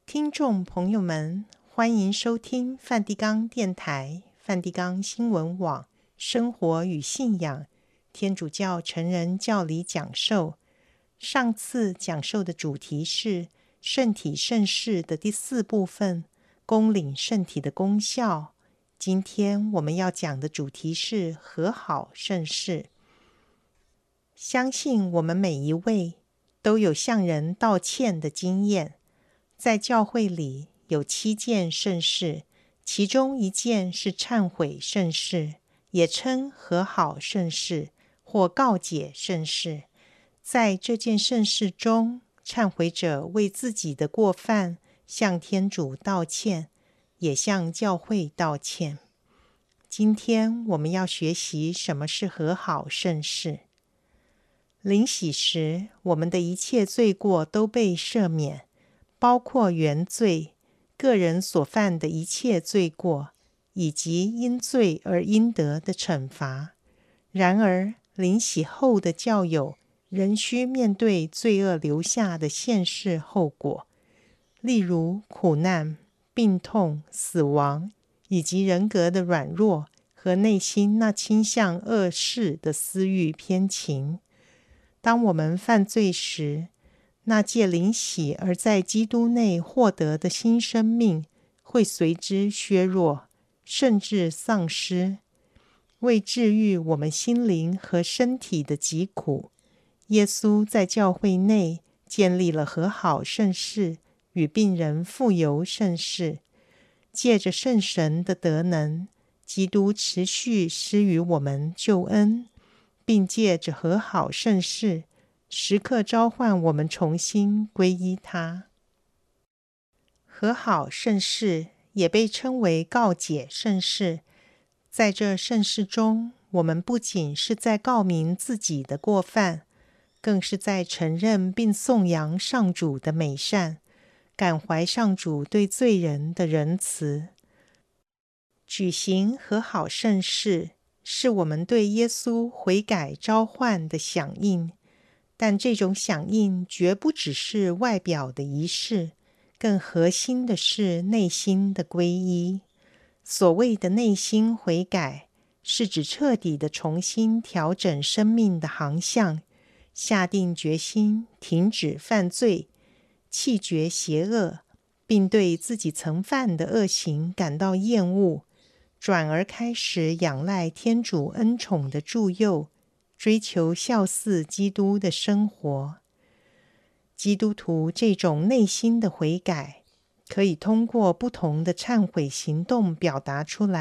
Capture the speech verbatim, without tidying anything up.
听众朋友们，欢迎收听梵蒂冈电台、梵蒂冈新闻网生活与信仰天主教成人教理讲授。上次讲授的主题是圣体圣事的第四部分，恭领圣体的功效。今天我们要讲的主题是和好圣事。相信我们每一位都有向人道歉的经验。在教会里有七件圣事，其中一件是忏悔圣事，也称和好圣事或告解圣事。在这件圣事中，忏悔者为自己的过犯向天主道歉，也向教会道歉。今天我们要学习什么是和好圣事。领洗时，我们的一切罪过都被赦免，包括原罪、个人所犯的一切罪过，以及因罪而应得的惩罚。然而，领洗后的教友仍需面对罪恶留下的现世后果，例如苦难、病痛、死亡，以及人格的软弱和内心那倾向恶事的私欲偏情。当我们犯罪时，那借领洗而在基督内获得的新生命会随之削弱，甚至丧失。为治愈我们心灵和身体的疾苦，耶稣在教会内建立了和好圣事与病人复游圣事。借着圣神的德能，基督持续施予我们救恩，并借着和好圣事时刻召唤我们重新皈依他。和好圣事也被称为告解圣事。在这圣事中，我们不仅是在告明自己的过犯，更是在承认并颂扬上主的美善，感怀上主对罪人的仁慈。举行和好圣事是我们对耶稣悔改召唤的响应，但这种响应绝不只是外表的仪式，更核心的是内心的皈依。所谓的内心悔改，是指彻底的重新调整生命的航向，下定决心停止犯罪，弃绝邪恶，并对自己曾犯的恶行感到厌恶，转而开始仰赖天主恩宠的助佑，追求效似基督的生活。基督徒这种内心的悔改，可以通过不同的忏悔行动表达出来。